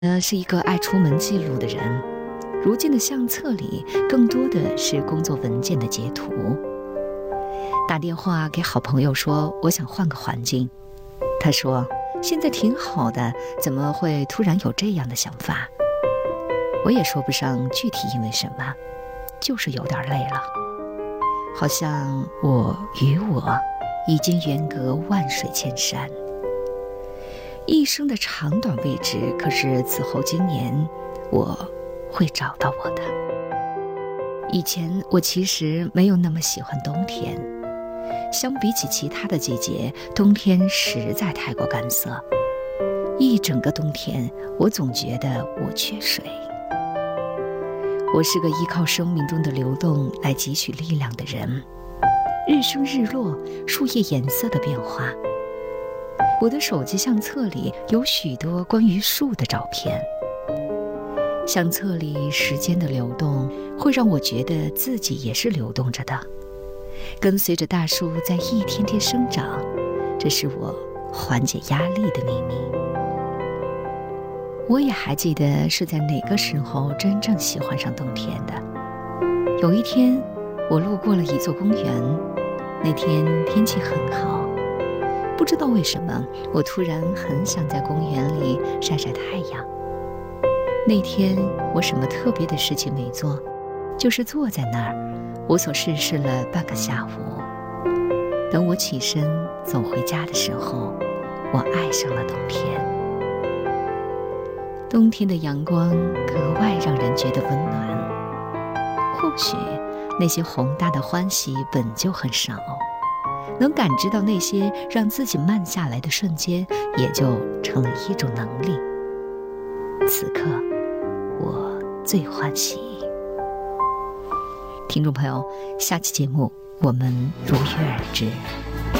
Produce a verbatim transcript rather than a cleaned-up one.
呃，是一个爱出门记录的人，如今的相册里更多的是工作文件的截图。打电话给好朋友说我想换个环境，他说现在挺好的，怎么会突然有这样的想法？我也说不上具体因为什么，就是有点累了，好像我与我已经远隔万水千山。一生的长短未知，可是此后今年我会找到我的。以前我其实没有那么喜欢冬天，相比起其他的季节，冬天实在太过干涩。一整个冬天我总觉得我缺水。我是个依靠生命中的流动来汲取力量的人，日升日落，树叶颜色的变化。我的手机相册里有许多关于树的照片。相册里时间的流动会让我觉得自己也是流动着的，跟随着大树在一天天生长，这是我缓解压力的秘密。我也还记得是在哪个时候真正喜欢上冬天的。有一天我路过了一座公园，那天天气很好，不知道为什么我突然很想在公园里晒晒太阳。那天我什么特别的事情没做，就是坐在那儿无所事事了半个下午。等我起身走回家的时候，我爱上了冬天。冬天的阳光格外让人觉得温暖。或许那些宏大的欢喜本就很少，能感知到那些让自己慢下来的瞬间，也就成了一种能力。此刻我最欢喜。听众朋友，下期节目我们如约而至。